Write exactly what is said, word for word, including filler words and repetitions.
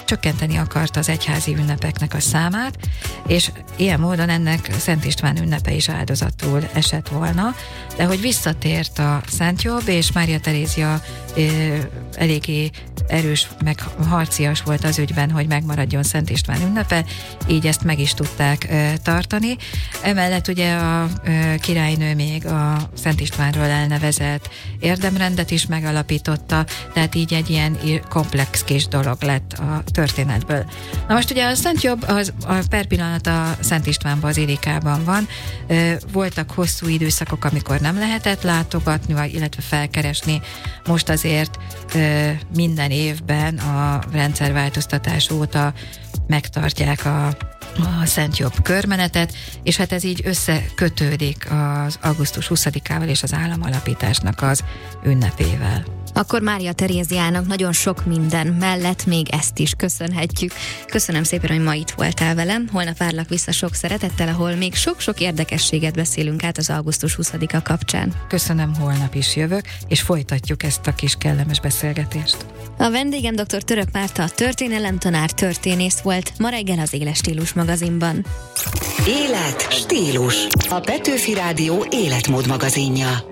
csökkenteni akarta az egyházi ünnepeknek a számát, és ilyen módon ennek Szent István ünnepe is áldozatul esett volna, de hogy visszatért a Szent Jobb, és Mária Terézia eléggé erős, meg harcias volt az ügyben, hogy megmaradjon Szent István ünnepe, így ezt meg is tudták e, tartani. Emellett ugye a e, királynő még a Szent Istvánról elnevezett érdemrendet is megalapította, tehát így egy ilyen komplex kis dolog lett a történetből. Na most ugye a Szent Jobb az, a per pillanat a Szent István bazilikában van. E, voltak hosszú időszakok, amikor nem lehetett látogatni, vagy, illetve felkeresni. Most azért e, minden évben a rendszerváltoztatás óta megtartják a, a Szent Jobb körmenetet, és hát ez így összekötődik az augusztus huszadikával és az államalapításnak az ünnepével. Akkor Mária Teréziának nagyon sok minden mellett még ezt is köszönhetjük. Köszönöm szépen, hogy ma itt voltál velem. Holnap várlak vissza sok szeretettel, ahol még sok-sok érdekességet beszélünk át az augusztus huszadika kapcsán. Köszönöm, holnap is jövök, és folytatjuk ezt a kis kellemes beszélgetést. A vendégem dr. Török Márta, történelemtanár, történész volt, ma reggel az Éles Stílus magazinban. Élet, stílus. A Petőfi Rádió életmód magazinja.